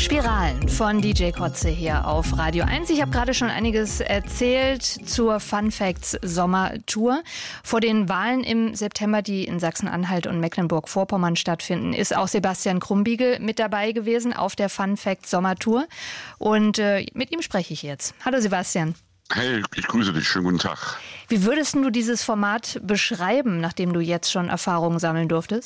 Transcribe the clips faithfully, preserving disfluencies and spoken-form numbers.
Spiralen von D J Kotze hier auf Radio eins. Ich habe gerade schon einiges erzählt zur Fun Facts Sommertour. Vor den Wahlen im September, die in Sachsen-Anhalt und Mecklenburg-Vorpommern stattfinden, ist auch Sebastian Krumbiegel mit dabei gewesen auf der Fun Facts Sommertour. Und äh, mit ihm spreche ich jetzt. Hallo Sebastian. Hey, ich grüße dich. Schönen guten Tag. Wie würdest du dieses Format beschreiben, nachdem du jetzt schon Erfahrungen sammeln durftest?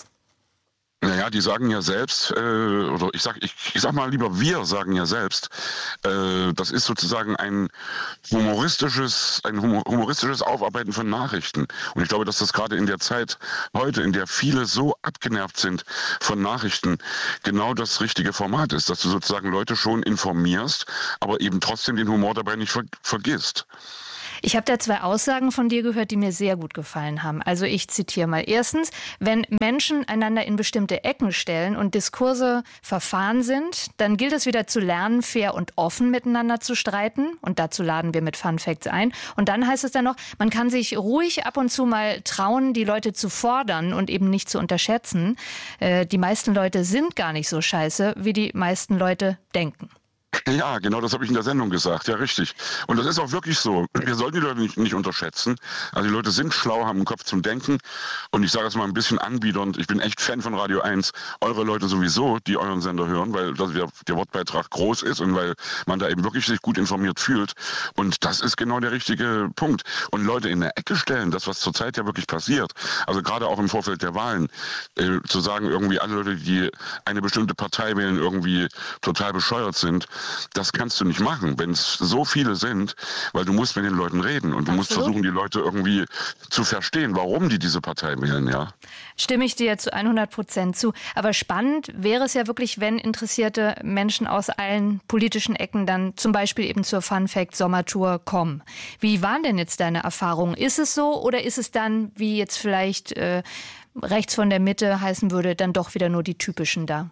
Naja, die sagen ja selbst, äh, oder ich sag, ich, ich sag mal lieber, wir sagen ja selbst, äh, das ist sozusagen ein humoristisches, ein humoristisches Aufarbeiten von Nachrichten. Und ich glaube, dass das gerade in der Zeit heute, in der viele so abgenervt sind von Nachrichten, genau das richtige Format ist, dass du sozusagen Leute schon informierst, aber eben trotzdem den Humor dabei nicht ver- vergisst. Ich habe da zwei Aussagen von dir gehört, die mir sehr gut gefallen haben. Also ich zitiere mal. Erstens, wenn Menschen einander in bestimmte Ecken stellen und Diskurse verfahren sind, dann gilt es wieder zu lernen, fair und offen miteinander zu streiten. Und dazu laden wir mit Fun Facts ein. Und dann heißt es dann noch, man kann sich ruhig ab und zu mal trauen, die Leute zu fordern und eben nicht zu unterschätzen. Äh, die meisten Leute sind gar nicht so scheiße, wie die meisten Leute denken. Ja, genau, das habe ich in der Sendung gesagt, ja richtig. Und das ist auch wirklich so. Wir sollten die Leute nicht, nicht unterschätzen. Also die Leute sind schlau, haben einen Kopf zum Denken. Und ich sage es mal ein bisschen anbiedernd, ich bin echt Fan von Radio eins. Eure Leute sowieso, die euren Sender hören, weil das, der, der Wortbeitrag groß ist und weil man da eben wirklich sich gut informiert fühlt. Und das ist genau der richtige Punkt. Und Leute in der Ecke stellen, das was zurzeit ja wirklich passiert, also gerade auch im Vorfeld der Wahlen, äh, zu sagen, irgendwie alle Leute, die eine bestimmte Partei wählen, irgendwie total bescheuert sind, das kannst du nicht machen, wenn es so viele sind, weil du musst mit den Leuten reden und du Absolut. musst versuchen, die Leute irgendwie zu verstehen, warum die diese Partei wählen, ja. Stimme ich dir zu hundert Prozent zu. Aber spannend wäre es ja wirklich, wenn interessierte Menschen aus allen politischen Ecken dann zum Beispiel eben zur Fun Fact Sommertour kommen. Wie waren denn jetzt deine Erfahrungen? Ist es so oder ist es dann, wie jetzt vielleicht äh, rechts von der Mitte heißen würde, dann doch wieder nur die typischen da?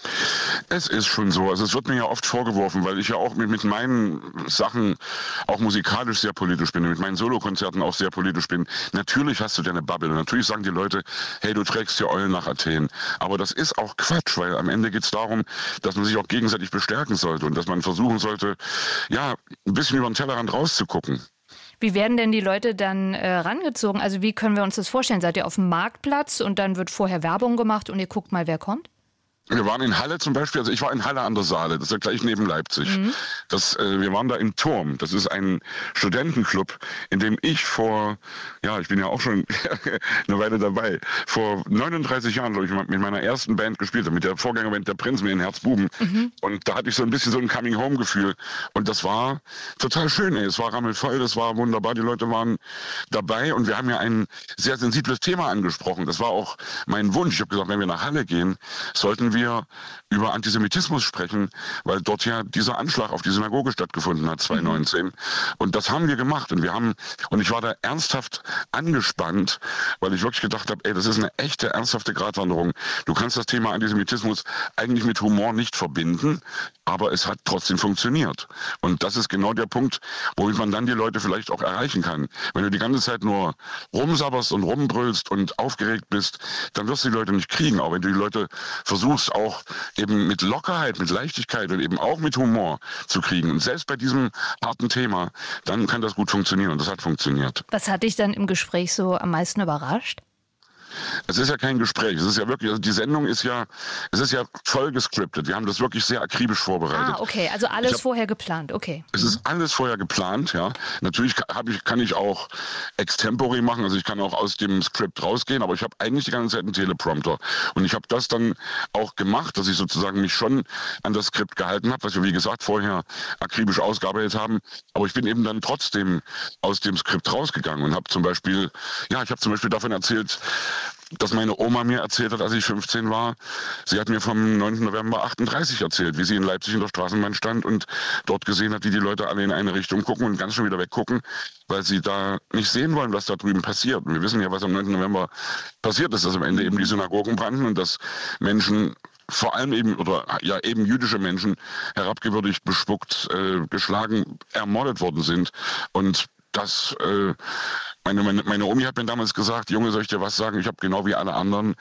Es ist schon so. Also es wird mir ja oft vorgeworfen, weil ich ja auch mit, mit meinen Sachen auch musikalisch sehr politisch bin, mit meinen Solokonzerten auch sehr politisch bin. Natürlich hast du deine Bubble. Natürlich sagen die Leute, hey, du trägst die Eulen nach Athen. Aber das ist auch Quatsch, weil am Ende geht es darum, dass man sich auch gegenseitig bestärken sollte und dass man versuchen sollte, ja, ein bisschen über den Tellerrand rauszugucken. Wie werden denn die Leute dann äh, rangezogen? Also wie können wir uns das vorstellen? Seid ihr auf dem Marktplatz und dann wird vorher Werbung gemacht und ihr guckt mal, wer kommt? Wir waren in Halle zum Beispiel, also ich war in Halle an der Saale, das ist ja gleich neben Leipzig. Mhm. Das, äh, wir waren da im Turm, das ist ein Studentenclub, in dem ich vor, ja, ich bin ja auch schon eine Weile dabei, vor neununddreißig Jahren, glaube ich, mit meiner ersten Band gespielt habe, mit der Vorgängerband Der Prinz, mit den Herzbuben. Mhm. Und da hatte ich so ein bisschen so ein Coming-Home-Gefühl. Und das war total schön, ey. Es war rammelvoll, das war wunderbar, die Leute waren dabei und wir haben ja ein sehr sensibles Thema angesprochen. Das war auch mein Wunsch. Ich habe gesagt, wenn wir nach Halle gehen, sollten wir wir über Antisemitismus sprechen, weil dort ja dieser Anschlag auf die Synagoge stattgefunden hat, zwanzig neunzehn. Mhm. Und das haben wir gemacht. Und wir haben, und ich war da ernsthaft angespannt, weil ich wirklich gedacht habe, ey, das ist eine echte, ernsthafte Gratwanderung. Du kannst das Thema Antisemitismus eigentlich mit Humor nicht verbinden, aber es hat trotzdem funktioniert. Und das ist genau der Punkt, womit man dann die Leute vielleicht auch erreichen kann. Wenn du die ganze Zeit nur rumsabberst und rumbrüllst und aufgeregt bist, dann wirst du die Leute nicht kriegen. Auch wenn du die Leute versuchst, auch eben mit Lockerheit, mit Leichtigkeit und eben auch mit Humor zu kriegen. Und selbst bei diesem harten Thema, dann kann das gut funktionieren. Und das hat funktioniert. Was hat dich dann im Gespräch so am meisten überrascht? Es ist ja kein Gespräch, es ist ja wirklich, also die Sendung ist ja, es ist ja voll gescriptet. Wir haben das wirklich sehr akribisch vorbereitet. Ah, okay, also alles hab, vorher geplant, okay. Es ist alles vorher geplant, ja. Natürlich hab ich, kann ich auch Extempore machen, also ich kann auch aus dem Skript rausgehen, aber ich habe eigentlich die ganze Zeit einen Teleprompter. Und ich habe das dann auch gemacht, dass ich sozusagen mich schon an das Skript gehalten habe, was wir, wie gesagt, vorher akribisch ausgearbeitet haben. Aber ich bin eben dann trotzdem aus dem Skript rausgegangen und habe zum Beispiel, ja, ich habe zum Beispiel davon erzählt, dass meine Oma mir erzählt hat, als ich fünfzehn war. Sie hat mir vom neunten November achtunddreißig erzählt, wie sie in Leipzig in der Straßenbahn stand und dort gesehen hat, wie die Leute alle in eine Richtung gucken und ganz schnell wieder weggucken, weil sie da nicht sehen wollen, was da drüben passiert. Und wir wissen ja, was am neunten November passiert ist, dass am Ende eben die Synagogen brannten und dass Menschen vor allem eben, oder ja eben jüdische Menschen herabgewürdigt, bespuckt, äh, geschlagen, ermordet worden sind. Und das, äh, meine, meine, meine Omi hat mir damals gesagt, Junge, soll ich dir was sagen? Ich habe genau wie alle anderen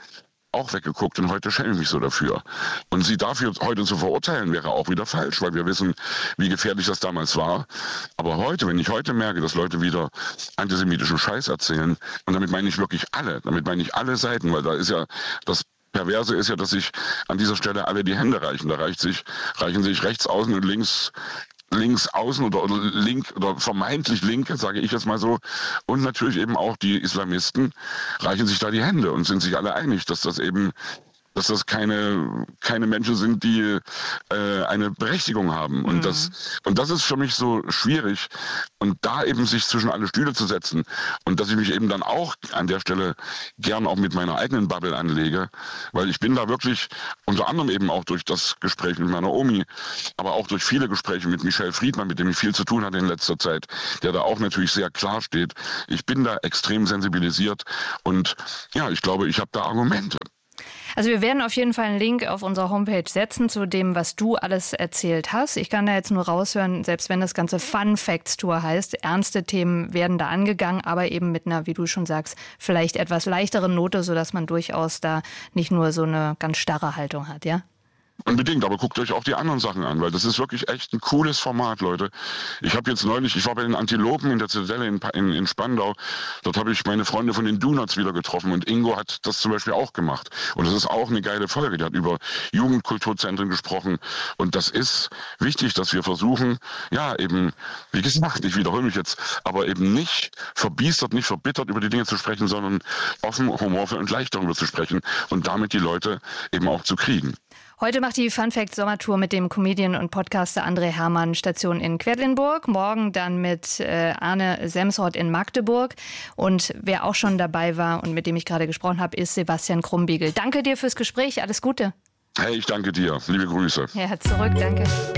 auch weggeguckt und heute schäme ich mich so dafür. Und sie dafür heute zu verurteilen, wäre auch wieder falsch, weil wir wissen, wie gefährlich das damals war. Aber heute, wenn ich heute merke, dass Leute wieder antisemitischen Scheiß erzählen, und damit meine ich wirklich alle, damit meine ich alle Seiten, weil da ist ja das Perverse ist ja, dass sich an dieser Stelle alle die Hände reichen. Da reicht sich, reichen sich rechts außen und links links außen oder, oder link oder vermeintlich linke, sage ich jetzt mal so, und natürlich eben auch die Islamisten reichen sich da die Hände und sind sich alle einig, dass das eben dass das keine, keine Menschen sind, die äh, eine Berechtigung haben. Und, mhm. das, und das ist für mich so schwierig. Und da eben sich zwischen alle Stühle zu setzen und dass ich mich eben dann auch an der Stelle gern auch mit meiner eigenen Bubble anlege, weil ich bin da wirklich, unter anderem eben auch durch das Gespräch mit meiner Omi, aber auch durch viele Gespräche mit Michel Friedmann, mit dem ich viel zu tun hatte in letzter Zeit, der da auch natürlich sehr klar steht. Ich bin da extrem sensibilisiert und ja, ich glaube, ich habe da Argumente. Also wir werden auf jeden Fall einen Link auf unserer Homepage setzen zu dem, was du alles erzählt hast. Ich kann da jetzt nur raushören, selbst wenn das Ganze Fun Facts Tour heißt, ernste Themen werden da angegangen, aber eben mit einer, wie du schon sagst, vielleicht etwas leichteren Note, sodass man durchaus da nicht nur so eine ganz starre Haltung hat, ja? Unbedingt, aber guckt euch auch die anderen Sachen an, weil das ist wirklich echt ein cooles Format, Leute. Ich habe jetzt neulich, ich war bei den Antilopen in der Zitadelle in, in, in Spandau, dort habe ich meine Freunde von den Donuts wieder getroffen und Ingo hat das zum Beispiel auch gemacht. Und das ist auch eine geile Folge, der hat über Jugendkulturzentren gesprochen und das ist wichtig, dass wir versuchen, ja eben, wie gesagt, ich wiederhole mich jetzt, aber eben nicht verbiestert, nicht verbittert über die Dinge zu sprechen, sondern offen, humorvoll und leicht darüber zu sprechen und damit die Leute eben auch zu kriegen. Heute macht die Fun Fact Sommertour mit dem Comedian und Podcaster André Hermann Station in Quedlinburg. Morgen dann mit äh, Arne Semsrott in Magdeburg. Und wer auch schon dabei war und mit dem ich gerade gesprochen habe, ist Sebastian Krumbiegel. Danke dir fürs Gespräch. Alles Gute. Hey, ich danke dir. Liebe Grüße. Ja, zurück. Danke.